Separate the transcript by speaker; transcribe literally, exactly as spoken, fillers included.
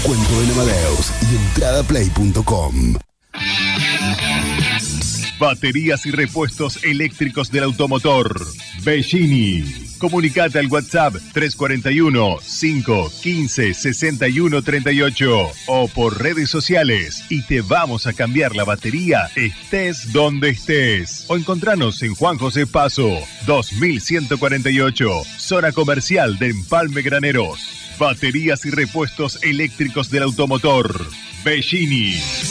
Speaker 1: Cuento en Amadeus y entrada play punto com.
Speaker 2: Baterías y repuestos eléctricos del automotor. Bellini. Comunicate al WhatsApp tres cuatro uno, cinco uno cinco, seis uno tres ocho o por redes sociales y te vamos a cambiar la batería estés donde estés. O encontranos en Juan José Paso, dos mil ciento cuarenta y ocho, zona comercial de Empalme Graneros. Baterías y repuestos eléctricos del automotor. Bellini.